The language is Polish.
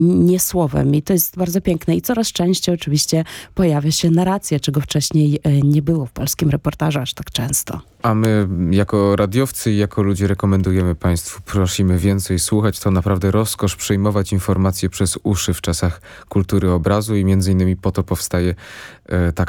nie słowem. I to jest bardzo piękne. I coraz częściej oczywiście pojawia się narracja, czego wcześniej nie było w polskim reportażu aż tak często. A my jako radiowcy i jako ludzie rekomendujemy Państwu, prosimy więcej słuchać. To naprawdę rozkosz przyjmować informacje przez uszy w czasach kultury obrazu i między innymi po to powstaje taka